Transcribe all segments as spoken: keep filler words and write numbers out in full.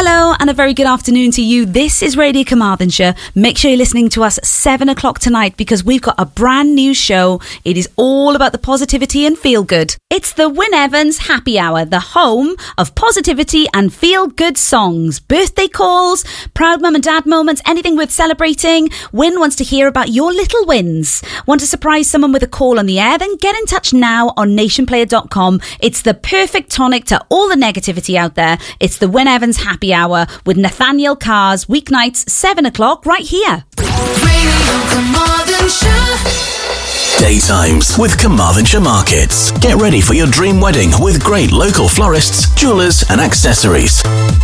Hello and a very good afternoon to you. This is Radio Carmarthenshire. Make sure you're listening to us seven o'clock tonight because we've got a brand new show. It is all about the positivity and feel good. It's the Wyn Evans Happy Hour, the home of positivity and feel good songs, birthday calls, proud mum and dad moments, anything worth celebrating. Wyn wants to hear about your little wins. Want to surprise someone with a call on the air? Then get in touch now on nation player dot com. It's the perfect tonic to all the negativity out there. It's the Wyn Evans Happy Hour with Nathaniel Cars, weeknights seven o'clock right here. Daytimes with Carmarthenshire Markets. Get ready for your dream wedding with great local florists, jewellers and accessories.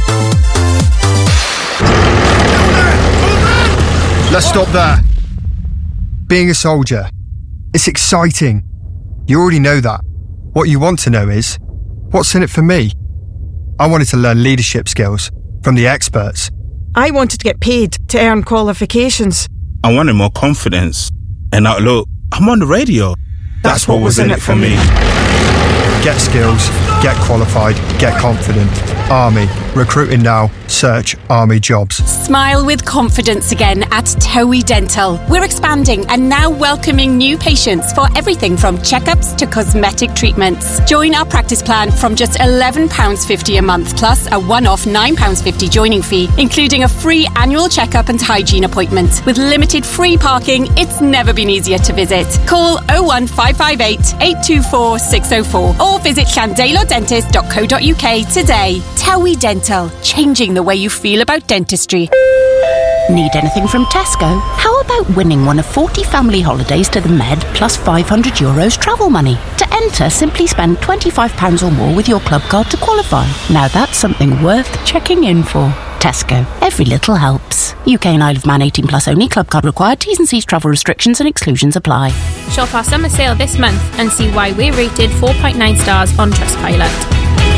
Let's stop there. Being a soldier, it's exciting. You already know that. What you want to know is, what's in it for me? I wanted to learn leadership skills from the experts. I wanted to get paid to earn qualifications. I wanted more confidence. And now look, I'm on the radio. That's, That's what, what was in it for me. Get skills, get qualified, get confident. Army. Recruiting now. Search Army jobs. Smile with confidence again at Towie Dental. We're expanding and now welcoming new patients for everything from checkups to cosmetic treatments. Join our practice plan from just eleven pounds fifty a month plus a one-off nine pounds fifty joining fee, including a free annual checkup and hygiene appointment. With limited free parking, it's never been easier to visit. Call oh one five five eight, eight two four, six oh four or visit llandelo dentist dot co dot uk today. Towie Dental, changing the way you feel about dentistry. Need anything from Tesco? How about winning one of forty family holidays to the Med plus five hundred euros travel money? To enter, simply spend twenty-five pounds or more with your club card to qualify. Now that's something worth checking in for. Tesco. Every little helps. U K and Isle of Man eighteen plus only. Club card required. T's and C's travel restrictions and exclusions apply. Shop our summer sale this month and see why we're rated four point nine stars on Trustpilot.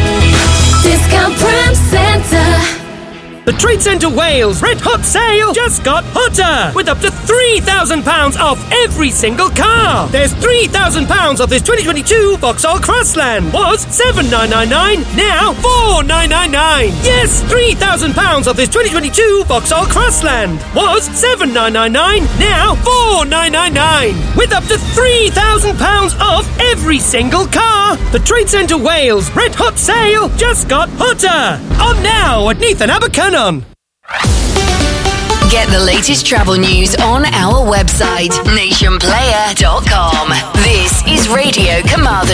Discount Prime Centre. The Trade Centre Wales Red Hot Sale just got hotter with up to three thousand pounds off every single car. There's three thousand pounds off this twenty twenty-two Vauxhall Crossland. Was seven thousand nine hundred ninety-nine, now four thousand nine hundred ninety-nine. Yes, three thousand pounds off this twenty twenty-two Vauxhall Crossland. Was seven thousand nine hundred ninety-nine, now four thousand nine hundred ninety-nine. With up to three thousand pounds off every single car. The Trade Centre Wales Red Hot Sale just got hotter. On now at Neath and Abercon. Get the latest travel news on our website, nation player dot com. This is Radio Carmarthenshire.